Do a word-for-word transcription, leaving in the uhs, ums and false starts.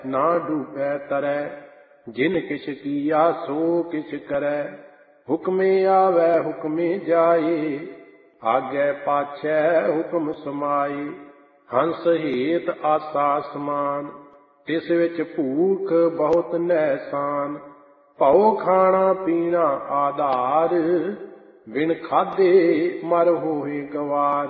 ना डूबे तरै। जिन किछ किया सो किछ करै, हुक्मे आवे हुक्मे जाए। आगे पाछै हुक्म समाए, हंस हेत आसा समान। तिस विच भूख बहुत नहसान, भौ खाना पीना आधार। बिन खाधे मर होए गवार।